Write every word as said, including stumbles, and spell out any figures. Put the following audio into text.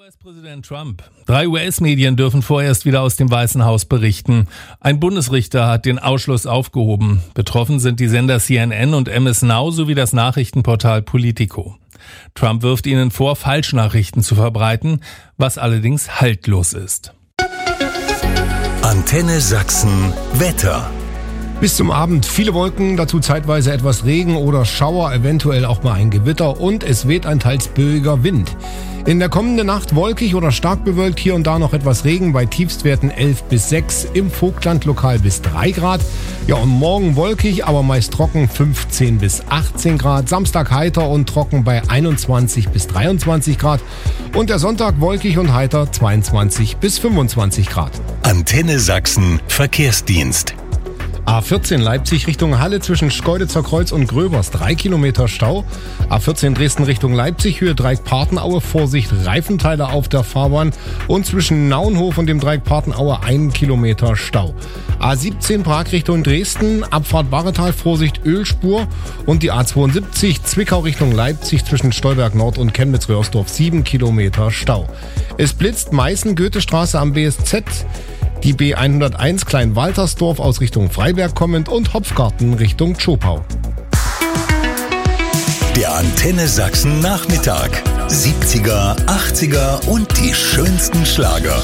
U S-Präsident Trump. Drei U S-Medien dürfen vorerst wieder aus dem Weißen Haus berichten. Ein Bundesrichter hat den Ausschluss aufgehoben. Betroffen sind die Sender C N N und M S Now sowie das Nachrichtenportal Politico. Trump wirft ihnen vor, Falschnachrichten zu verbreiten, was allerdings haltlos ist. Antenne Sachsen Wetter. Bis zum Abend viele Wolken, dazu zeitweise etwas Regen oder Schauer, eventuell auch mal ein Gewitter und es weht ein teils böiger Wind. In der kommenden Nacht wolkig oder stark bewölkt, hier und da noch etwas Regen, bei Tiefstwerten elf bis sechs, im Vogtland lokal bis drei Grad. Ja, und morgen wolkig, aber meist trocken, fünfzehn bis achtzehn Grad. Samstag heiter und trocken bei einundzwanzig bis dreiundzwanzig Grad. Und der Sonntag wolkig und heiter, zweiundzwanzig bis fünfundzwanzig Grad. Antenne Sachsen Verkehrsdienst. A vierzehn Leipzig Richtung Halle zwischen Schkeuditzer Kreuz und Gröbers, drei Kilometer Stau. A vierzehn Dresden Richtung Leipzig, Höhe Dreieck-Partenaue, Vorsicht, Reifenteile auf der Fahrbahn. Und zwischen Naunhof und dem Dreieck Partenaue ein Kilometer Stau. A siebzehn Prag Richtung Dresden, Abfahrt Barretal, Vorsicht, Ölspur. Und die A zweiundsiebzig Zwickau Richtung Leipzig zwischen Stolberg Nord und Chemnitz-Röhrsdorf, sieben Kilometer Stau. Es blitzt Meißen-Goethestraße am B S Z. Die B hunderteins Klein-Waltersdorf aus Richtung Freiberg kommend und Hopfgarten Richtung Zschopau. Der Antenne Sachsen Nachmittag. siebziger, achtziger und die schönsten Schlager.